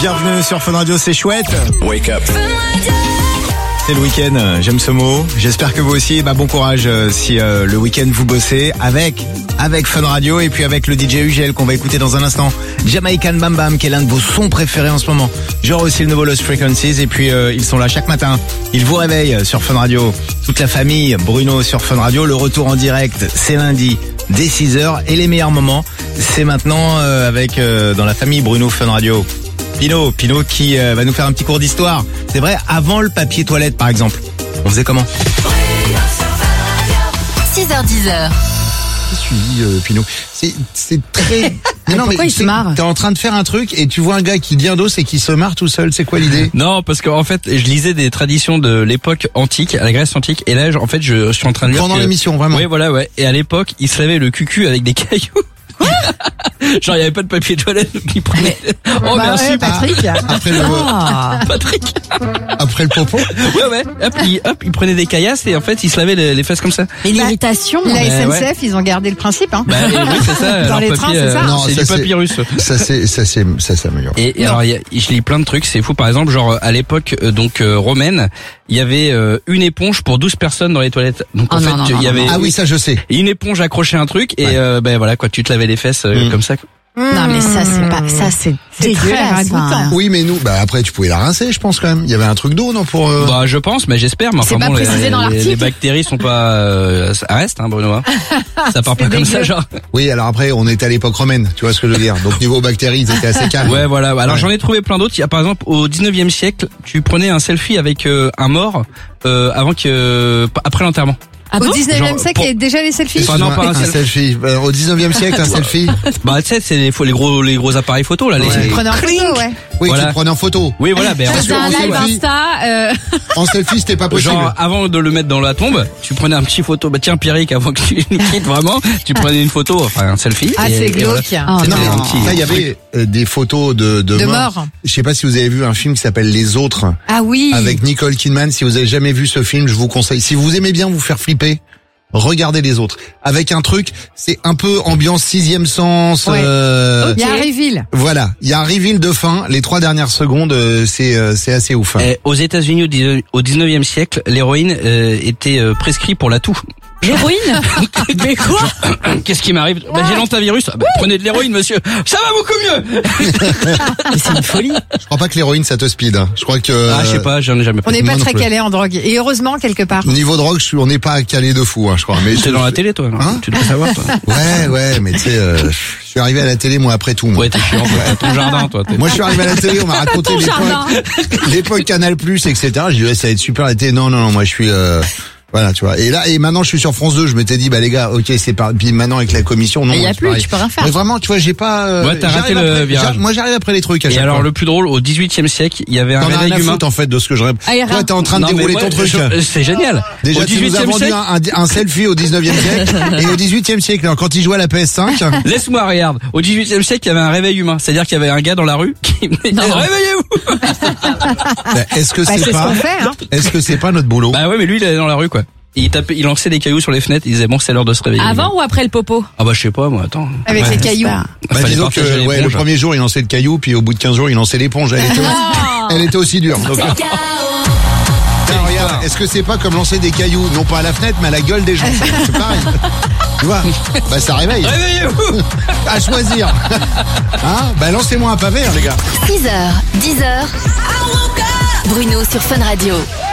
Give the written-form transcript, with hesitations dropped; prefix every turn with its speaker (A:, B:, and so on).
A: Bienvenue sur Fun Radio, c'est chouette.
B: Wake up.
A: C'est le week-end, j'aime ce mot. J'espère que vous aussi. Bon courage si le week-end vous bossez avec Fun Radio et puis avec le DJ UGL qu'on va écouter dans un instant. Jamaican Bam Bam qui est l'un de vos sons préférés en ce moment. Genre aussi le nouveau Lost Frequencies et puis ils sont là chaque matin. Ils vous réveillent sur Fun Radio. Toute la famille, Bruno sur Fun Radio. Le retour en direct, c'est lundi dès 6h et les meilleurs moments, c'est maintenant avec dans la famille Bruno Fun Radio. Pino qui va nous faire un petit cours d'histoire. C'est vrai, avant le papier toilette par exemple, on faisait comment?
C: 6h-10h.
D: Suivi Pino. C'est très...
C: Mais non, pourquoi il se marre?
D: T'es en train de faire un truc et tu vois un gars qui vient d'os et qui se marre tout seul. C'est quoi l'idée?
E: Non, parce qu'en fait, je lisais des traditions de l'époque antique, à la Grèce antique, et là, en fait, je suis en train de lire
D: pendant l'émission, vraiment.
E: Oui, voilà, ouais. Et à l'époque, ils se lavaient le cucu avec des cailloux. Genre il y avait pas de papier toilette qui prenait.
C: Oh merci ouais, Patrick.
D: Après le
E: Patrick.
D: Après le popo.
E: Ouais. Il prenait des caillasses et en fait il se lavait les fesses comme ça.
C: Et l'irritation.
F: La SNCF, ils ont gardé le principe. Hein.
E: Oui, c'est ça.
F: Dans les trains, c'est ça.
D: Non,
E: c'est du papyrus.
D: Ça s'améliore.
E: Et alors je lis plein de trucs, c'est fou. Par exemple, genre à l'époque romaine, il y avait une éponge pour 12 personnes dans les toilettes. Donc en fait, il y avait
D: ah oui, ça je sais.
E: Une éponge accrochée à un truc et voilà quoi, tu te lavais les fesses comme ça.
C: Non mais c'est dégueulasse.
D: Oui mais nous après tu pouvais la rincer je pense quand même. Il y avait un truc d'eau non pour
E: je pense mais j'espère mais enfin
C: bon
E: les bactéries sont pas ça reste Bruno. Ça part pas comme ça genre. Oui,
D: alors après on était à l'époque romaine, tu vois ce que je veux dire. Donc niveau bactéries, ils étaient assez calmes.
E: Ouais voilà. Alors j'en ai trouvé plein d'autres. Il y a par exemple au 19e siècle, tu prenais un selfie avec un mort après l'enterrement.
F: Ah bon? Au 19e siècle, il y a déjà les selfies?
E: Non, pas un
D: selfie. Au 19e siècle, un selfie.
E: Tu sais, c'est les gros appareils photo, là.
F: Tu prenais en photo, ouais.
D: Oui, tu prenais en photo.
E: Oui, voilà,
C: c'est un live Insta,
D: En selfie, c'était pas possible.
E: Genre, avant de le mettre dans la tombe, tu prenais un petit photo. Tiens, Pierrick, avant que tu quittes vraiment, tu prenais une photo, enfin, un selfie.
F: Ah, c'est glauque.
D: Là, il y avait des photos de morts. Je sais pas si vous avez vu un film qui s'appelle Les Autres.
F: Ah oui.
D: Avec Nicole Kidman. Si vous avez jamais vu ce film, je vous conseille. Si vous aimez bien vous faire flipper, regardez Les Autres. Avec un truc, c'est un peu ambiance sixième sens.
F: Ouais. Il y a un reveal.
D: Voilà, il y a un reveal de fin. Les 3 dernières secondes, c'est assez ouf. Hein.
E: Aux États-Unis au 19e siècle, l'héroïne était prescrite pour la toux.
C: L'héroïne? Mais quoi?
E: Qu'est-ce qui m'arrive? J'ai l'antivirus. Prenez de l'héroïne, monsieur. Ça va beaucoup mieux.
C: Mais c'est une folie.
D: Je crois pas que l'héroïne ça te speed. Je crois que.
E: Je sais pas, j'en ai jamais pris.
F: On n'est pas très calé en drogue. Et heureusement quelque part.
D: Niveau drogue, on n'est pas calé de fou, je crois. Mais
E: c'est dans la télé, toi.
D: Hein?
E: Tu dois savoir, toi.
D: Ouais, mais tu sais, je suis arrivé à la télé moi après tout. Moi.
E: Ouais, t'es chiant. Ton jardin, toi.
D: Moi, je suis arrivé à la télé, on m'a raconté l'époque Canal+, etc. Je dis ça va être super la télé. Non, moi je suis. Voilà, tu vois. Et maintenant, je suis sur France 2. Je m'étais dit, les gars, ok, c'est pas. Puis maintenant, avec la commission, non.
C: Il y a plus, tu peux rien faire.
D: Mais vraiment, tu vois, j'ai pas.
E: Ouais, t'as raté le virage.
D: Moi, j'arrive après les trucs. À chaque
E: alors,
D: fois.
E: le plus drôle, au 18e siècle, il y avait un réveil humain.
D: En fait, de ce que je rêve. Toi, t'es en train de dérouler ton truc.
E: C'est génial.
D: Déjà, tu nous as vendu un selfie au 19e siècle et au 18e siècle. Alors, quand il jouait à la PS5.
E: Laisse-moi, regarde. Au 18e siècle, il y avait un réveil humain. C'est-à-dire qu'il y avait un gars dans la rue qui me disait, réveillez-vous.
D: Est-ce que c'est pas, est-ce que c'est pas notre boulot?
E: Ouais, mais lui, il est dans la rue, quoi. Il lançait des cailloux sur les fenêtres, il disait bon c'est l'heure de se réveiller.
C: Avant ou après le popo?
E: Je sais pas moi, attends.
F: Avec les cailloux.
D: Disons que le premier jour il lançait le caillou, puis au bout de 15 jours il lançait l'éponge. Elle était aussi dure. Donc, regarde, est-ce que c'est pas comme lancer des cailloux, non pas à la fenêtre mais à la gueule des gens? C'est pareil. Tu vois? Ça réveille.
E: Réveillez-vous.
D: À choisir. Lancez-moi un pavé les gars.
C: 6h, 10h. Bruno sur Fun Radio.